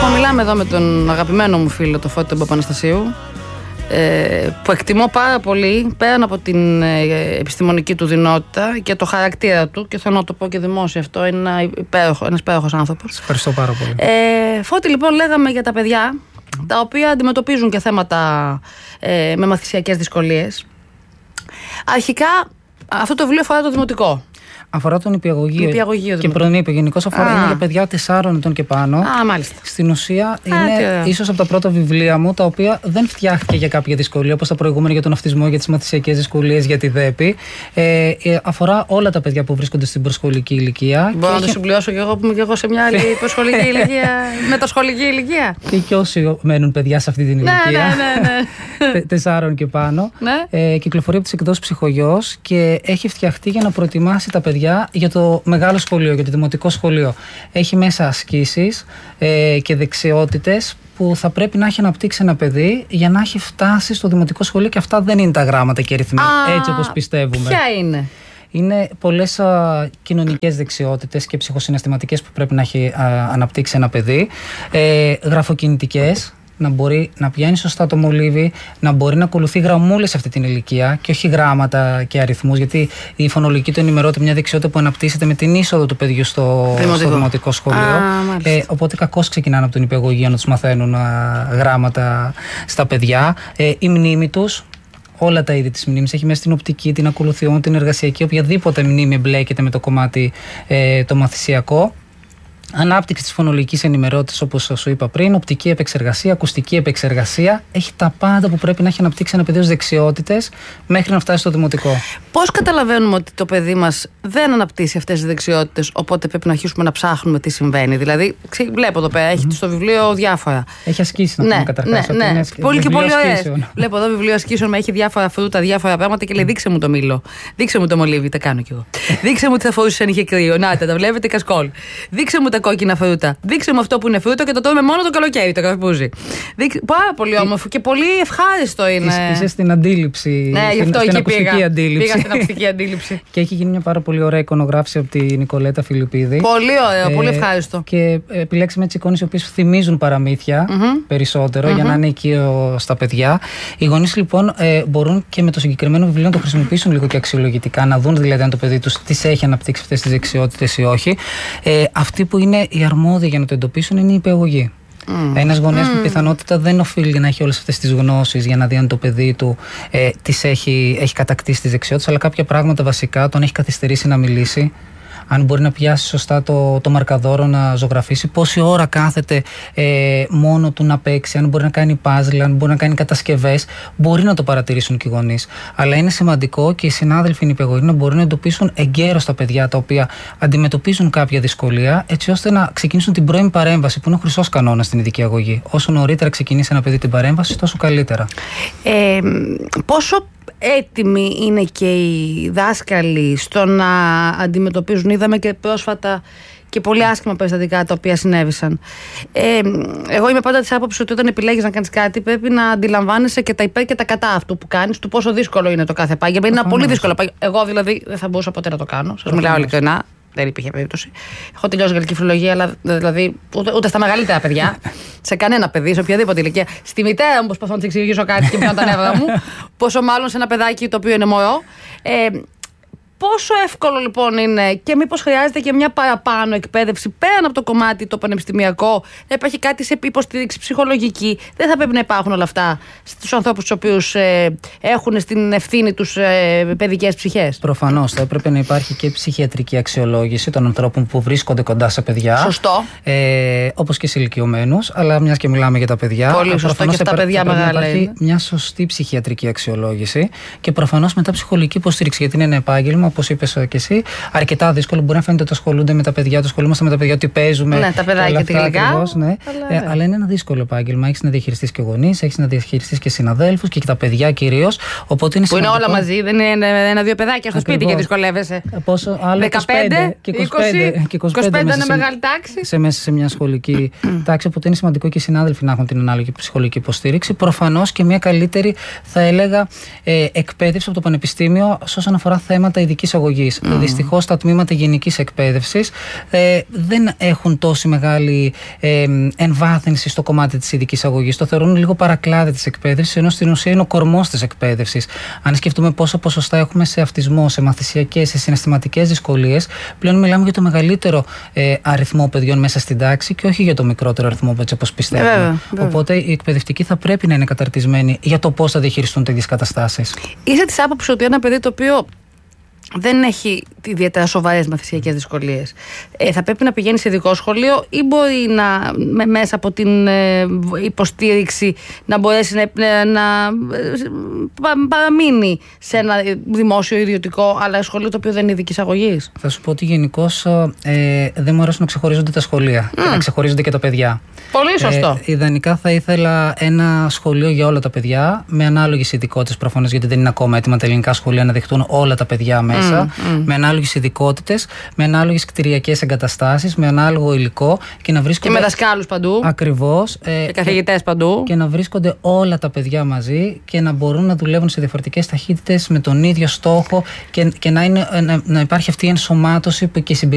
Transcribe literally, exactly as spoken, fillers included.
Μιλάμε εδώ με τον αγαπημένο μου φίλο, το Φώτη τον Παπαναστασίου, που εκτιμώ πάρα πολύ πέραν από την επιστημονική του δυνότητα και το χαρακτήρα του, και θέλω να το πω και δημόσια αυτό, είναι ένα υπέροχο, ένας υπέροχος άνθρωπος. Σας ευχαριστώ πάρα πολύ. Ε, Φώτη, λοιπόν, λέγαμε για τα παιδιά τα οποία αντιμετωπίζουν και θέματα ε, με μαθησιακές δυσκολίες. Αρχικά αυτό το βιβλίο αφορά το δημοτικό. Αφορά τον υπηαγωγείο, υπηαγωγείο και προνήπιο. Γενικώς αφορά, είναι για παιδιά τεσσάρων ετών και πάνω. Α, μάλιστα. Στην ουσία Α, είναι ίσως από τα πρώτα βιβλία μου τα οποία δεν φτιάχτηκε για κάποια δυσκολία, όπως τα προηγούμενα για τον αυτισμό, για τις μαθησιακές δυσκολίες, για τη ΔΕΠΗ. Ε, ε, αφορά όλα τα παιδιά που βρίσκονται στην προσχολική ηλικία. Μπορώ να το συμπληρώσω και εγώ που είμαι και εγώ σε μια άλλη προσχολική ηλικία, μετασχολική ηλικία. Και, και όσοι μένουν παιδιά σε αυτή την ηλικία. Ναι, ναι, ναι, ναι. Τεσσάρων και πάνω. Ναι. Ε, κυκλοφορεί από τις εκδόσεις Ψυχογιός και έχει φτιαχτεί για να προετοιμάσει τα παιδιά για το μεγάλο σχολείο, για το δημοτικό σχολείο. Έχει μέσα ασκήσεις ε, και δεξιότητες που θα πρέπει να έχει αναπτύξει ένα παιδί για να έχει φτάσει στο δημοτικό σχολείο, και αυτά δεν είναι τα γράμματα και αριθμοί, Α, έτσι όπως πιστεύουμε. Ποια είναι? Είναι πολλές α, κοινωνικές δεξιότητες και ψυχοσυναισθηματικές που πρέπει να έχει α, αναπτύξει ένα παιδί. Ε, γραφοκινητικές, να μπορεί να πιάνει σωστά το μολύβι, να μπορεί να ακολουθεί γραμμούλες σε αυτή την ηλικία και όχι γράμματα και αριθμούς, γιατί η φωνολογική του ενημερότητα είναι μια δεξιότητα που αναπτύσσεται με την είσοδο του παιδιού στο, στο δημοτικό σχολείο. Α, ε, οπότε κακώς ξεκινάνε από την υπηαγωγία να τους μαθαίνουν α, γράμματα στα παιδιά. Ε, η μνήμη τους, όλα τα είδη της μνήμης, έχει μέσα την οπτική, την ακολουθιών, την εργασιακή, οποιαδήποτε μνήμη εμπλέκεται με το κομμάτι ε, το μαθησιακό. Ανάπτυξη της φωνολογικής ενημερότητας, όπως σου είπα πριν, οπτική επεξεργασία, ακουστική επεξεργασία. Έχει τα πάντα που πρέπει να έχει αναπτύξει ένα παιδί ως δεξιότητες μέχρι να φτάσει στο δημοτικό. Πώς καταλαβαίνουμε ότι το παιδί μας δεν αναπτύσσει αυτές τις δεξιότητες, οπότε πρέπει να αρχίσουμε να ψάχνουμε τι συμβαίνει? Δηλαδή, βλέπω εδώ πέρα, έχει mm-hmm. στο βιβλίο διάφορα. Έχει ασκήσει να πούμε ναι, καταρχάς. Ναι, ναι. Πολύ και πολύ ωραίες. Βλέπω εδώ βιβλίο ασκήσεων, έχει διάφορα φρούτα, διάφορα πράγματα και λέει: δείξε μου το μήλο, δείξε μου το μολύβι, τα κάνω κι εγώ. Δείξε μου τι θα φορούσε αν είχε κρύο. Να τα βλέπετε, κασκόλ. Δείξε μου τα κόκκινα φρούτα. Δείξε μου αυτό που είναι φρούτο και το τρώμε μόνο το καλοκαίρι, το καρπούζι. Δείξε... Πάρα πολύ όμορφο και πολύ ευχάριστο είναι. Είσαι στην αντίληψη. Ναι, γι' αυτό στην εκεί πήγα. Αντίληψη. Πήγα στην ακουστική αντίληψη. Και έχει γίνει μια πάρα πολύ ωραία εικονογράφηση από τη Νικολέτα Φιλιππίδη. Πολύ ωραίο, ε, πολύ ευχάριστο. Και επιλέξαμε έτσι εικόνες οι οποίες θυμίζουν παραμύθια mm-hmm. περισσότερο mm-hmm. για να είναι οικείο στα παιδιά. Οι γονείς λοιπόν ε, μπορούν και με το συγκεκριμένο βιβλίο να το χρησιμοποιήσουν λίγο και αξιολογητικά, να δουν δηλαδή αν το παιδί τους τις έχει αναπτύξει αυτές τις δεξιότητες ή όχι. Ε, αυτοί που είναι οι αρμόδιοι για να το εντοπίσουν είναι οι υπηαγωγοί. Mm. Ένας γονέας mm. με πιθανότητα δεν οφείλει να έχει όλες αυτές τις γνώσεις για να δει αν το παιδί του ε, τις έχει, έχει κατακτήσει τις δεξιότητες, αλλά κάποια πράγματα βασικά τον έχει καθυστερήσει να μιλήσει. Αν μπορεί να πιάσει σωστά το, το μαρκαδόρο, να ζωγραφίσει, πόση ώρα κάθεται ε, μόνο του να παίξει, αν μπορεί να κάνει παζλ, αν μπορεί να κάνει κατασκευές, μπορεί να το παρατηρήσουν και οι γονείς. Αλλά είναι σημαντικό και οι συνάδελφοι νηπιαγωγοί να μπορούν να εντοπίσουν εγκαίρως τα παιδιά τα οποία αντιμετωπίζουν κάποια δυσκολία, έτσι ώστε να ξεκινήσουν την πρώιμη παρέμβαση, που είναι ο χρυσός κανόνας στην ειδική αγωγή. Όσο νωρίτερα ξεκινήσει ένα παιδί την παρέμβαση, τόσο καλύτερα. Ε, πόσο έτοιμοι είναι και οι δάσκαλοι στο να αντιμετωπίζουν? Είδαμε και πρόσφατα και πολύ άσχημα περιστατικά τα οποία συνέβησαν. Ε, εγώ είμαι πάντα της άποψης ότι όταν επιλέγεις να κάνεις κάτι, πρέπει να αντιλαμβάνεσαι και τα υπέρ και τα κατά αυτού που κάνεις, του πόσο δύσκολο είναι το κάθε επάγγελμα. Είναι ένα πολύ δύσκολο επάγγελμα. Εγώ δηλαδή δεν θα μπορούσα ποτέ να το κάνω. Σας μιλάω ειλικρινά. Δεν υπήρχε περίπτωση. Έχω τελειώσει γαλλική φιλολογία, αλλά δηλαδή ούτε, ούτε στα μεγαλύτερα παιδιά, σε κανένα παιδί, σε οποιαδήποτε ηλικία. Στη μητέρα μου προσπαθώ να της εξηγήσω κάτι και πιάνω τα νεύρα μου. Πόσο μάλλον σε ένα παιδάκι το οποίο είναι μωρό. Ε, Πόσο εύκολο λοιπόν είναι, και μήπως χρειάζεται και μια παραπάνω εκπαίδευση πέραν από το κομμάτι το πανεπιστημιακό, να υπάρχει κάτι σε υποστήριξη ψυχολογική? Δεν θα πρέπει να υπάρχουν όλα αυτά στους ανθρώπους τους οποίους ε, έχουν στην ευθύνη τους ε, παιδικές ψυχές? Προφανώς θα έπρεπε να υπάρχει και ψυχιατρική αξιολόγηση των ανθρώπων που βρίσκονται κοντά σε παιδιά. Σωστό. Ε, όπως και σε ηλικιωμένους, αλλά μιας και μιλάμε για τα παιδιά. Πολύ σωστό, και αυτά παιδιά μεγάλα. Υπάρχει είναι. μια σωστή ψυχιατρική αξιολόγηση και προφανώς μετά ψυχολογική υποστήριξη, γιατί είναι ένα επάγγελμα, όπως είπες και εσύ, αρκετά δύσκολο. Μπορεί να φαίνεται ότι ασχολούνται με τα παιδιά, το ασχολούμαστε με τα παιδιά, ότι παίζουμε. Ναι, τα παιδάκια τη γλυκά. Ακριβώς, ναι. Αλλά, ε, αλλά είναι ένα δύσκολο επάγγελμα. Έχεις να διαχειριστείς και γονείς, έχεις να διαχειριστείς και συναδέλφους και, και τα παιδιά κυρίως. Οπότε είναι που σημαντικό. Είναι όλα μαζί, δεν είναι ένα-δύο παιδάκια στο Ακριβώς. Σπίτι και δυσκολεύεσαι. Πόσο, άλλο δεκαπέντε και είκοσι, και είκοσι πέντε είναι σε, μεγάλη τάξη. Σε, μέσα σε μια σχολική τάξη. Οπότε είναι σημαντικό και οι συνάδελφοι να έχουν την ανάλογη ψυχολογική υποστήριξη. Προφανώς και μια καλύτερη, θα έλεγα, ε, εκπαίδευση από το πανεπιστήμιο όσον αφορά θέματα ειδικής ειδικής αγωγής. Mm. Δυστυχώς τα τμήματα γενικής εκπαίδευσης ε, δεν έχουν τόση μεγάλη ε, εμβάθυνση στο κομμάτι της ειδικής αγωγής. Το θεωρούν λίγο παρακλάδι της εκπαίδευσης, ενώ στην ουσία είναι ο κορμός της εκπαίδευσης. Αν σκεφτούμε πόσα ποσοστά έχουμε σε αυτισμό, σε μαθησιακές, σε συναισθηματικές δυσκολίες, πλέον μιλάμε για το μεγαλύτερο ε, αριθμό παιδιών μέσα στην τάξη και όχι για το μικρότερο αριθμό, έτσι όπως πιστεύουμε. Βέβαια, βέβαια. Οπότε οι εκπαιδευτικοί θα πρέπει να είναι καταρτισμένοι για το πώς θα διαχειριστούν τέτοιες καταστάσεις. Είσαι της άποψης ότι ένα παιδί το οποίο δεν έχει ιδιαίτερα σοβαρές μαθησιακές δυσκολίες ε, θα πρέπει να πηγαίνει σε ειδικό σχολείο ή μπορεί να, με, μέσα από την ε, υποστήριξη να μπορέσει να, να, να πα, παραμείνει σε ένα δημόσιο ιδιωτικό αλλά σχολείο το οποίο δεν είναι ειδικής αγωγής? Θα σου πω ότι γενικώς ε, δεν μου αρέσουν να ξεχωρίζονται τα σχολεία mm. και να ξεχωρίζονται και τα παιδιά. Πολύ σωστό. Ε, ιδανικά θα ήθελα ένα σχολείο για όλα τα παιδιά με ανάλογες ειδικότητες προφανώς, γιατί δεν είναι ακόμα έτοιμα τα ελληνικά σχολεία να δεχτούν όλα τα παιδιά μέσα. Mm, mm. Με ανάλογες ειδικότητες, με ανάλογες κτηριακές εγκαταστάσεις, με ανάλογο υλικό και να βρίσκονται. Και με δασκάλους παντού. Ακριβώς. Ε, και καθηγητές παντού. Και να βρίσκονται όλα τα παιδιά μαζί και να μπορούν να δουλεύουν σε διαφορετικές ταχύτητες με τον ίδιο στόχο και, και να, είναι, να, να υπάρχει αυτή η ενσωμάτωση και συμπεριφορά